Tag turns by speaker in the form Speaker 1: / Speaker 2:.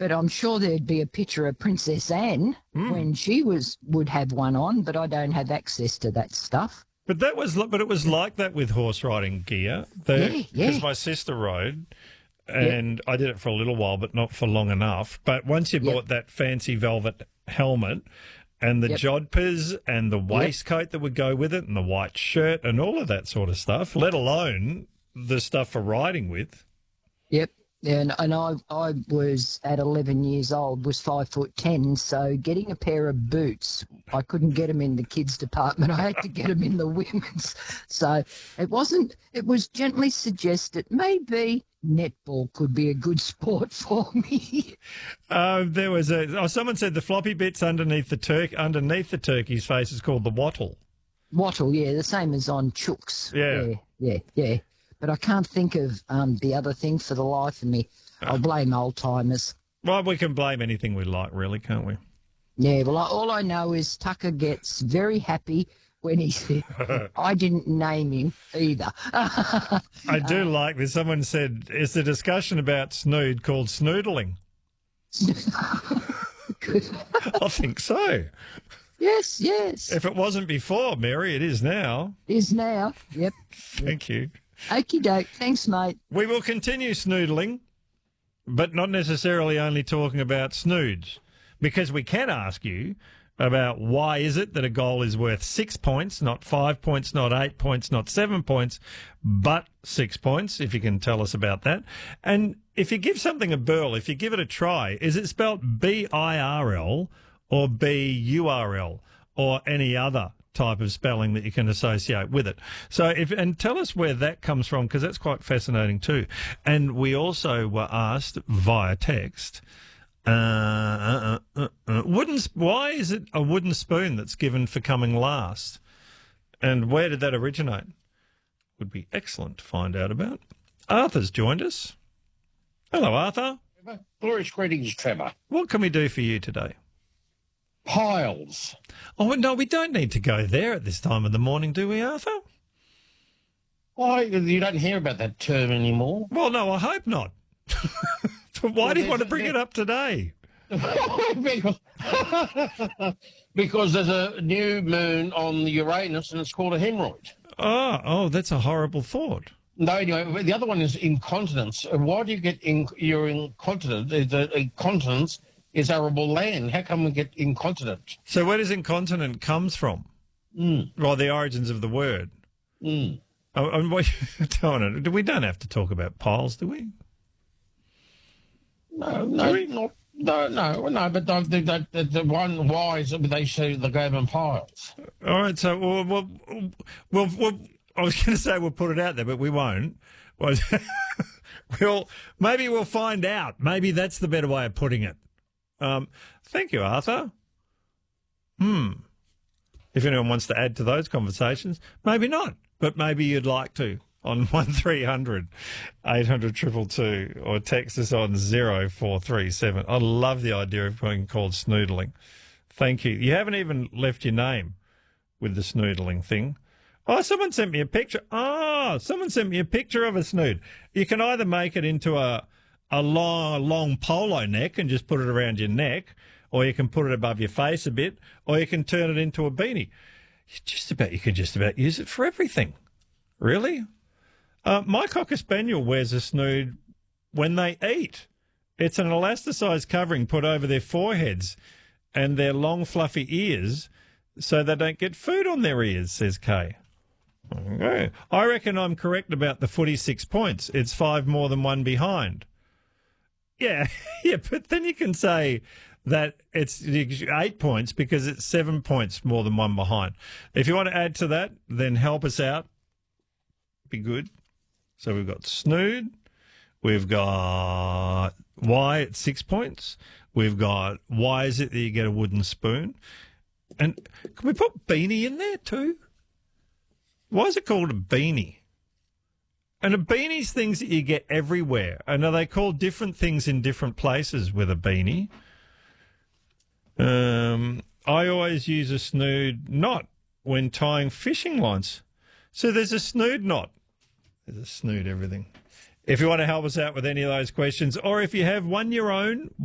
Speaker 1: But I'm sure there'd be a picture of Princess Anne when she would have one on, but I don't have access to that stuff.
Speaker 2: But it was like that with horse riding gear. Because my sister rode, and I did it for a little while, but not for long enough. But once you bought that fancy velvet helmet and the jodhpurs and the waistcoat that would go with it and the white shirt and all of that sort of stuff, let alone the stuff for riding with.
Speaker 1: Yep. And I was at 11 years old, was 5'10", so getting a pair of boots, I couldn't get them in the kids department. I had to get them in the women's. So it was gently suggested maybe netball could be a good sport for me.
Speaker 2: There was someone said the floppy bits underneath the turkey's face is called the wattle.
Speaker 1: Wattle, yeah, the same as on chooks. Yeah. But I can't think of the other thing for the life of me. I'll blame old-timers.
Speaker 2: Well, we can blame anything we like, really, can't we?
Speaker 1: Yeah, well, all I know is Tucker gets very happy when he said, I didn't name him either.
Speaker 2: I do like this. Someone said, is the discussion about snood called snoodling? I think so.
Speaker 1: Yes.
Speaker 2: If it wasn't before, Mary, it is now.
Speaker 1: Is now, yep.
Speaker 2: Thank you.
Speaker 1: Okie doke. Thanks, mate.
Speaker 2: We will continue snoodling, but not necessarily only talking about snoods, because we can ask you about why is it that a goal is worth 6 points, not 5 points, not 8 points, not 7 points, but 6 points, if you can tell us about that. And if you give something a burl, if you give it a try, is it spelt B-I-R-L or B-U-R-L or any other type of spelling that you can associate with it? So and tell us where that comes from, because that's quite fascinating too. And we also were asked via text, why is it a wooden spoon that's given for coming last? And where did that originate? Would be excellent to find out about. Arthur's joined us. Hello, Arthur.
Speaker 3: Glorious greetings, Trevor.
Speaker 2: What can we do for you today?
Speaker 3: Piles.
Speaker 2: Oh, no, we don't need to go there at this time of the morning, do we, Arthur?
Speaker 3: Why, you don't hear about that term anymore?
Speaker 2: Well, no, I hope not. But why do you want to bring it up today?
Speaker 3: because there's a new moon on Uranus and it's called a hemorrhoid.
Speaker 2: Oh, that's a horrible thought.
Speaker 3: No, anyway, the other one is incontinence. Why do you get you're incontinent? Incontinence is arable land. How come we get incontinent?
Speaker 2: So where does incontinent comes from? Well, the origins of the word. We don't have to talk about piles, do we?
Speaker 3: No, but the one why is that they say the Goban piles.
Speaker 2: All right, so I was going to say we'll put it out there, but we won't. Maybe we'll find out. Maybe that's the better way of putting it. Thank you, Arthur. If anyone wants to add to those conversations, maybe not, but maybe you'd like to on 1300 800 222 or text us on 0437. I love the idea of being called snoodling. Thank you. You haven't even left your name with the snoodling thing. Oh, someone sent me a picture. Someone sent me a picture of a snood. You can either make it into a long polo neck and just put it around your neck, or you can put it above your face a bit, or you can turn it into a beanie. You can just about use it for everything. Really? My Cocker Spaniel wears a snood when they eat. It's an elasticized covering put over their foreheads and their long fluffy ears so they don't get food on their ears, says Kay. Okay. I reckon I'm correct about the footy 6 points. It's 5 more than 1 behind. Yeah, but then you can say that it's 8 points because it's 7 points more than 1 behind. If you want to add to that, then help us out. Be good. So we've got snood. We've got why it's 6 points. We've got why is it that you get a wooden spoon? And can we put beanie in there too? Why is it called a beanie? And a beanie's things that you get everywhere. And are they called different things in different places with a beanie? I always use a snood knot when tying fishing lines. So there's a snood knot. There's a snood everything. If you want to help us out with any of those questions, or if you have one your own,